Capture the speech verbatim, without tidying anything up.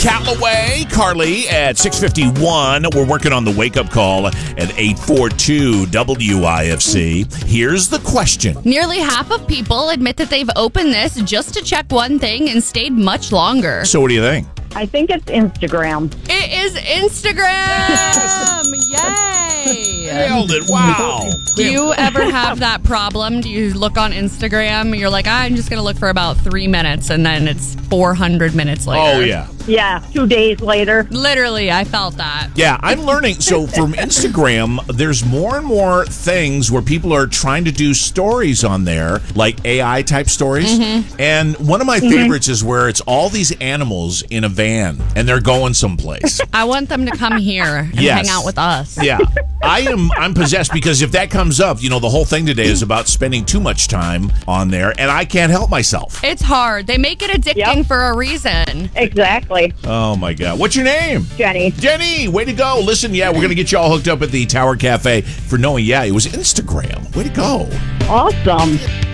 Callaway, Carly at six fifty-one. We're working on the wake-up call at eight forty-two W I F C. Here's the question. Nearly half of people admit that they've opened this just to check one thing and stayed much longer. So what do you think? I think it's Instagram. It is Instagram! Yay! Nailed it. Wow. Do you ever have that problem? Do you look on Instagram, you're like, I'm just going to look for about three minutes, and then it's four hundred minutes later? Oh, yeah. Yeah, two days later. Literally, I felt that. Yeah, I'm learning. So from Instagram, there's more and more things where people are trying to do stories on there, like A I type stories. Mm-hmm. And one of my mm-hmm. favorites is where it's all these animals in a van and they're going someplace. I want them to come here and yes. hang out with us. Yeah. I am I'm possessed because if that comes up, you know, the whole thing today is about spending too much time on there and I can't help myself. It's hard. They make it addicting yep. for a reason. Exactly. Oh my God. What's your name? Jenny. Jenny, way to go. Listen, yeah, we're going to get you all hooked up at the Tower Cafe for knowing, yeah, it was Instagram. Way to go. Awesome.